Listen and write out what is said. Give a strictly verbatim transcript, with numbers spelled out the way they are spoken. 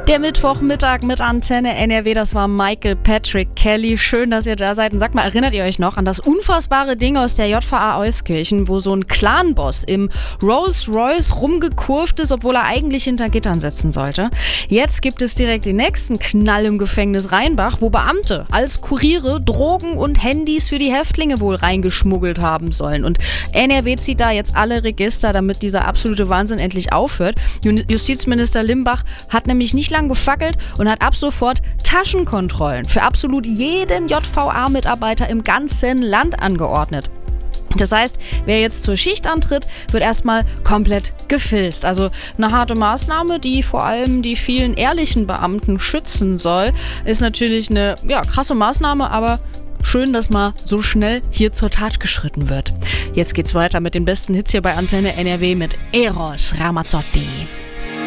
Der Mittwochmittag mit Antenne N R W, das war Michael Patrick Kelly. Schön, dass ihr da seid. Und sagt mal, erinnert ihr euch noch an das unfassbare Ding aus der J V A Euskirchen, wo so ein Clanboss im Rolls-Royce rumgekurvt ist, obwohl er eigentlich hinter Gittern sitzen sollte? Jetzt gibt es direkt den nächsten Knall im Gefängnis Rheinbach, wo Beamte als Kuriere Drogen und Handys für die Häftlinge wohl reingeschmuggelt haben sollen. Und N R W zieht da jetzt alle Register, damit dieser absolute Wahnsinn endlich aufhört. Justizminister Limbach hat nämlich nicht lange gefackelt und hat ab sofort Taschenkontrollen für absolut jeden J V A-Mitarbeiter im ganzen Land angeordnet. Das heißt, wer jetzt zur Schicht antritt, wird erstmal komplett gefilzt. Also eine harte Maßnahme, die vor allem die vielen ehrlichen Beamten schützen soll, ist natürlich eine ja, krasse Maßnahme, aber schön, dass mal so schnell hier zur Tat geschritten wird. Jetzt geht's weiter mit den besten Hits hier bei Antenne N R W mit Eros Ramazzotti.